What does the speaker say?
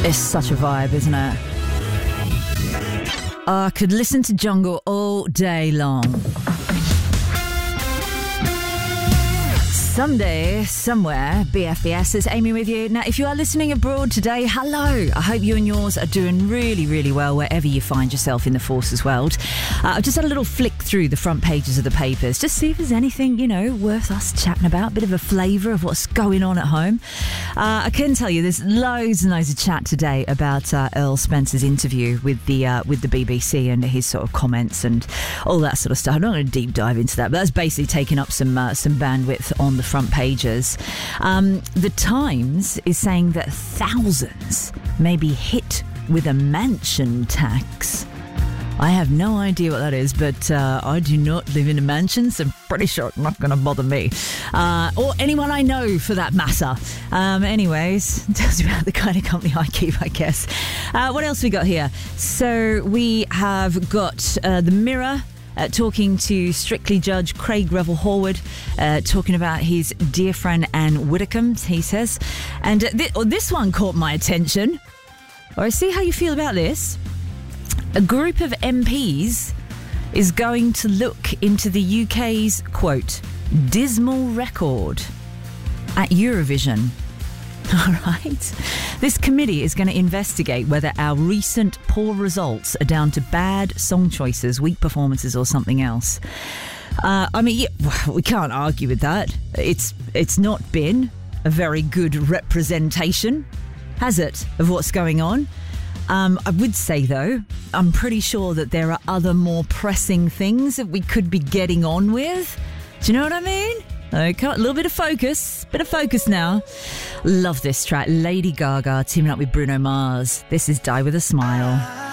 It's such a vibe, isn't it? I could listen to Jungle all day long. Someday, somewhere, BFBS is Amy with you. Now, if you are listening abroad today, hello. I hope you and yours are doing really, really well wherever you find yourself in the forces world. I've just had a little flick through the front pages of the papers, just see if there's anything, worth us chatting about, a bit of a flavour of what's going on at home. I can tell you there's loads and loads of chat today about Earl Spencer's interview with the BBC and his sort of comments and all that sort of stuff. I'm not going to deep dive into that, but that's basically taking up some bandwidth on the front pages. The Times is saying that thousands may be hit with a mansion tax. I have no idea what that is, but I do not live in a mansion, so I'm pretty sure it's not going to bother me. Or anyone I know, for that matter. Anyways, tells you about the kind of company I keep, I guess. What else we got here? So we have got the Mirror, talking to Strictly Judge Craig Revel Horwood, talking about his dear friend Anne Widdecombe, he says. And this one caught my attention. I see how you feel about this. A group of MPs is going to look into the UK's, quote, dismal record at Eurovision. All right. This committee is going to investigate whether our recent poor results are down to bad song choices, weak performances, or something else. We can't argue with that. It's not been a very good representation, has it, of what's going on? I would say, though, I'm pretty sure that there are other more pressing things that we could be getting on with. Do you know what I mean? Okay, a little bit of focus now. Love this track. Lady Gaga teaming up with Bruno Mars. This is Die With a Smile.